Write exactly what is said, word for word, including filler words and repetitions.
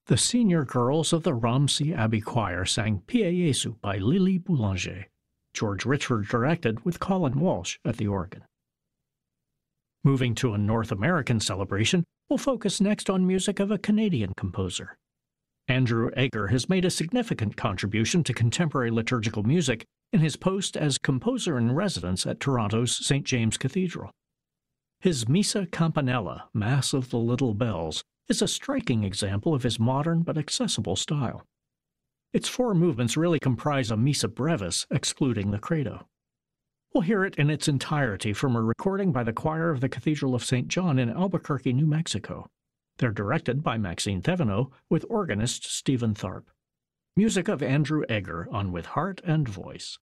The senior girls of the Romsey Abbey Choir sang Pie Jesu by Lily Boulanger. George Richford directed with Colin Walsh at the organ. Moving to a North American celebration, we'll focus next on music of a Canadian composer. Andrew Egger has made a significant contribution to contemporary liturgical music in his post as composer-in-residence at Toronto's Saint James Cathedral. His Missa Campanella, Mass of the Little Bells, is a striking example of his modern but accessible style. Its four movements really comprise a Missa Brevis, excluding the Credo. We'll hear it in its entirety from a recording by the choir of the Cathedral of Saint John in Albuquerque, New Mexico. They're directed by Maxine Thevenot with organist Stephen Tharp. Music of Andrew Egger on With Heart and Voice.